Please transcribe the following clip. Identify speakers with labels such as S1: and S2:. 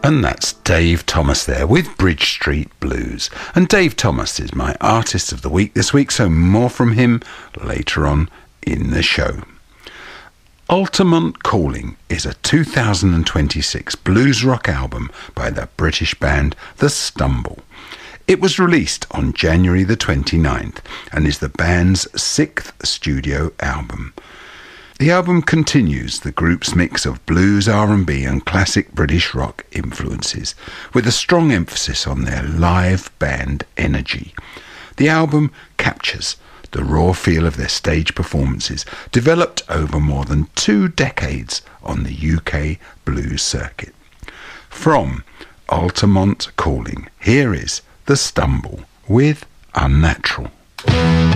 S1: And that's Dave Thomas there with Bridge Street Blues. And Dave Thomas is my Artist of the Week this week, so more from him later on in the show. Altamont Calling is a 2026 blues rock album by the British band The Stumble. It was released on January the 29th and is the band's 6th studio album. The album continues the group's mix of blues, R&B and classic British rock influences, with a strong emphasis on their live band energy. The album captures the raw feel of their stage performances, developed over more than 2 decades on the UK blues circuit. From Altamont Calling, here is The Stumble with Unnatural.